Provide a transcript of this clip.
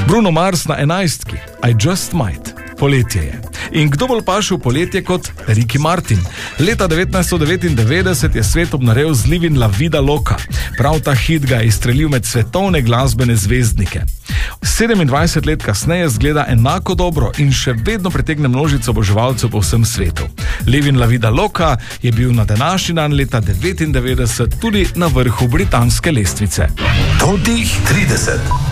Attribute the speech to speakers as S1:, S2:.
S1: Bruno Mars na 11. I Just Might. Poletje je. In kdo bolj paše v poletje kot Ricky Martin? Leta 1999 je svet obnorel z Livin La Vida Loca. Prav ta hit ga je izstrelil med svetovne glasbene zvezdnike. 27 let kasneje zgleda enako dobro in še vedno pritegne množico oboževalcev po vsem svetu. Livin La Vida Loca je bil na današnji dan leta 1999 tudi na vrhu britanske lestvice.
S2: Totih 30.